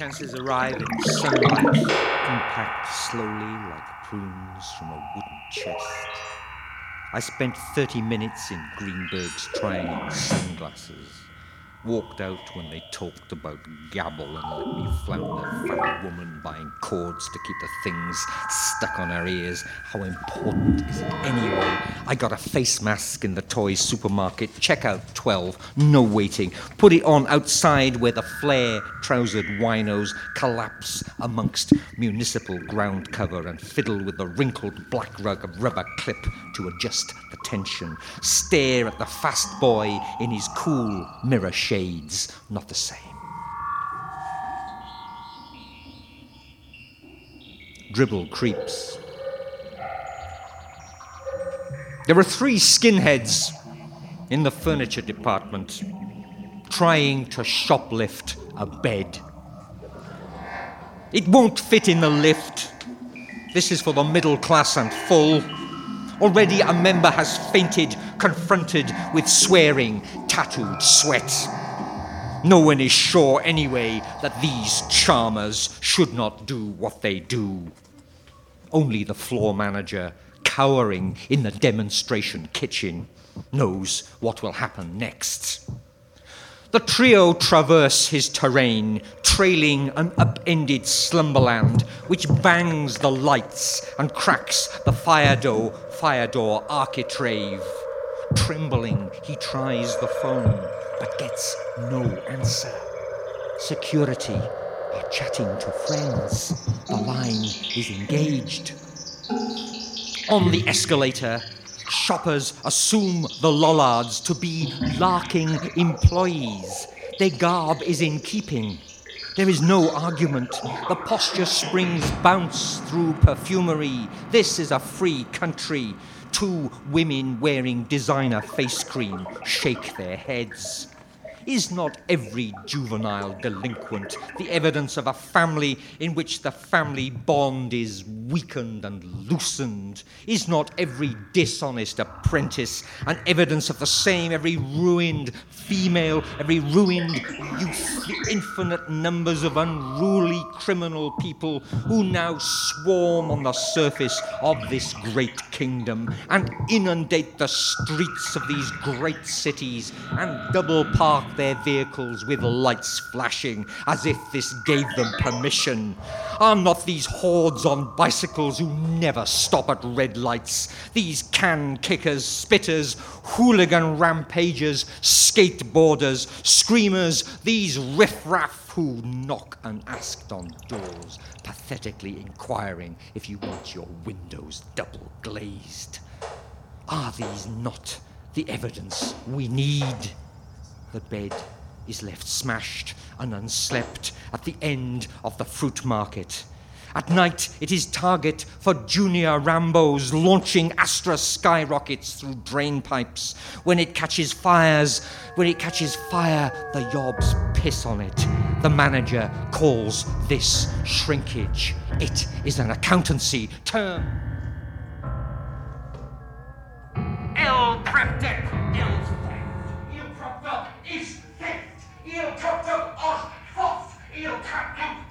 chances arrive in sunlight, impact slowly like prunes from a wooden chest. I spent 30 minutes in Greenberg's trying on sunglasses. Walked out when they talked about gabble and let me flounder fat woman buying cords to keep the things stuck on her ears. How important is it anyway? I got a face mask in the toy supermarket. Checkout 12. No waiting. Put it on outside where the flare-trousered winos collapse amongst municipal ground cover and fiddle with the wrinkled black rug of rubber clip to adjust the tension. Stare at the fast boy in his cool mirror shades. Not the same. Dribble creeps. There are 3 skinheads in the furniture department trying to shoplift a bed. It won't fit in the lift. This is for the middle class and full. Already a member has fainted, confronted with swearing, tattooed sweat. No one is sure anyway that these charmers should not do what they do. Only the floor manager, cowering in the demonstration kitchen, knows what will happen next. The trio traverse his terrain, trailing an upended slumberland which bangs the lights and cracks the fire door architrave. Trembling, he tries the phone, but gets no answer. Security are chatting to friends. The line is engaged. On the escalator, shoppers assume the Lollards to be larking employees. Their garb is in keeping. There is no argument. The posture springs bounce through perfumery. This is a free country. 2 women wearing designer face cream shake their heads. Is not every juvenile delinquent the evidence of a family in which the family bond is weakened and loosened? Is not every dishonest apprentice an evidence of the same? Every ruined female, every ruined youth, the infinite numbers of unruly criminal people who now swarm on the surface of this great kingdom and inundate the streets of these great cities and double park their vehicles with lights flashing as if this gave them permission. Are not these hordes on bicycles who never stop at red lights, these can kickers, spitters, hooligan rampagers, skateboarders, screamers, these riffraff who knock unasked on doors, pathetically inquiring if you want your windows double glazed? Are these not the evidence we need? The bed is left smashed and unslept at the end of the fruit market. At night, it is target for junior Rambos launching Astra skyrockets through drain pipes. When it catches fire, the yobs piss on it. The manager calls this shrinkage. It is an accountancy term. Il triptych, il theft, il propter is theft, il propter os theft, il triptych